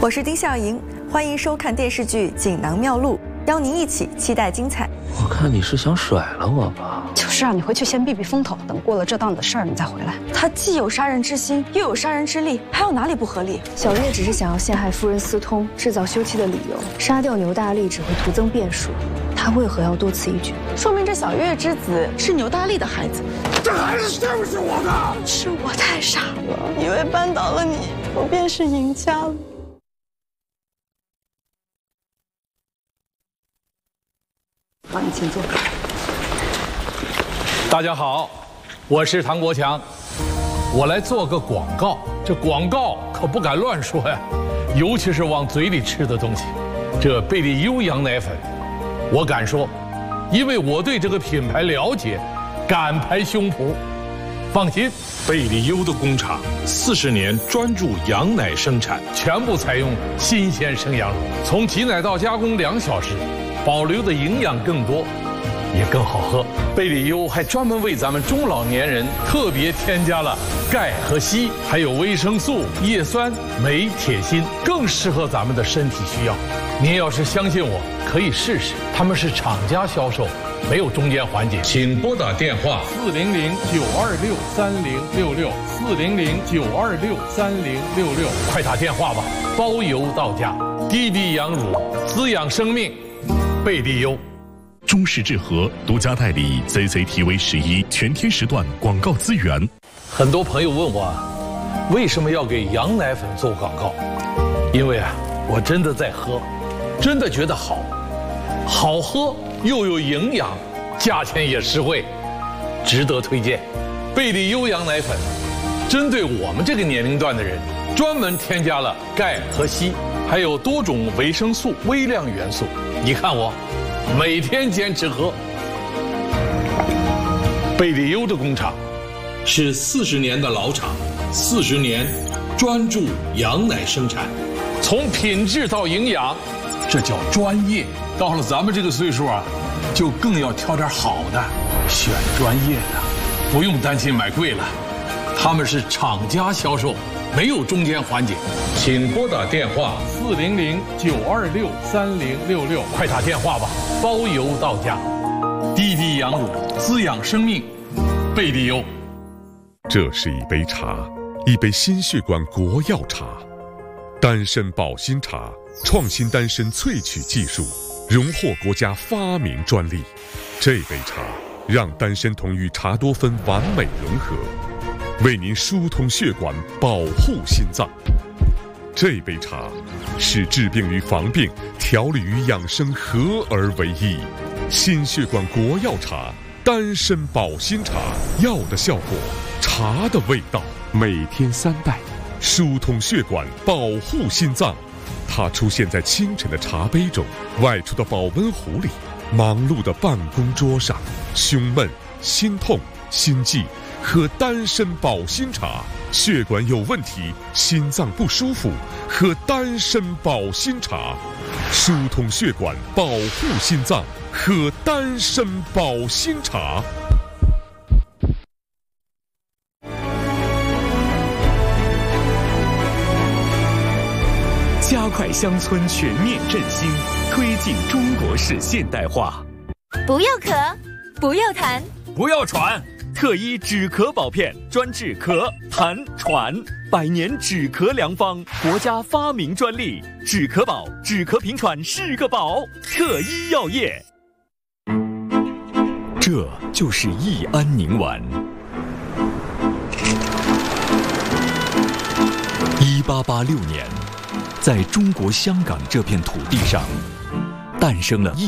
我是丁笑莹，欢迎收看电视剧《锦囊妙录》，邀您一起期待精彩。 我看你是想甩了我吧？ 就是让你回去先避避风头，等过了这档子事儿你再回来。 他既有杀人之心，又有杀人之力，还有哪里不合理？ 小月只是想要陷害夫人私通，制造休妻的理由，杀掉牛大力只会徒增变数。他为何要多此一举？ 说明这小月之子是牛大力的孩子。 这孩子是不是我的？ 是我太傻了，以为扳倒了你，我便是赢家了。 好，你请坐。 大家好，我是唐国强，我来做个广告。这广告可不敢乱说呀，尤其是往嘴里吃的东西。这贝利优羊奶粉，我敢说，因为我对这个品牌了解，敢拍胸脯。放心，贝利优的工厂40年专注羊奶生产，全部采用新鲜生羊乳，从挤奶到加工2小时，保留的营养更多。也更好喝。贝利优还专门为咱们中老年人特别添加了钙和硒，还有维生素、叶酸、镁、铁、锌，更适合咱们的身体需要。您要是相信我，可以试试。他们是厂家销售，没有中间环节。请拨打电话400-926-3066，400-926-3066，快打电话吧，包邮到家。滴滴羊乳，滋养生命，贝利优。 中视智和独家代理 CCTV11全天时段广告资源。 很多朋友问我，为什么要给羊奶粉做广告？因为我真的在喝，真的觉得好，好喝又有营养，价钱也实惠，值得推荐。贝利优羊奶粉，针对我们这个年龄段的人，专门添加了钙和硒，还有多种维生素、微量元素。你看我。每天坚持喝。贝利优的工厂是40年的老厂，40年专注羊奶生产，从品质到营养，这叫专业。到了咱们这个岁数就更要挑点好的，选专业的，不用担心买贵了。他们是厂家销售，没有中间环节。请拨打电话400-926-3066，快打电话吧，包邮到家。滴滴羊乳，滋养生命，贝利优。 这是一杯茶，一杯心血管国药茶，丹参保心茶，创新丹参萃取技术，荣获国家发明专利。这杯茶让丹参酮与茶多酚完美融合，为您疏通血管，保护心脏。这杯茶是治病与防病、调理与养生合而为一。心血管国药茶，丹参保心茶，药的效果，茶的味道，每天3袋，疏通血管，保护心脏。它出现在清晨的茶杯中，外出的保温壶里，忙碌的办公桌上。胸闷、心痛、心悸，喝丹参保心茶。血管有问题，心脏不舒服，喝丹参保心茶，疏通血管，保护心脏，喝丹参保心茶。 加快乡村全面振兴，推进中国式现代化。 不要咳，不要痰， 不要喘。特一止咳宝片专治咳、痰、喘，100年止咳良方，国家发明专利。止咳宝，止咳平喘是个宝。特一药业。这就是益安宁丸。1886年，在中国香港这片土地上，诞生了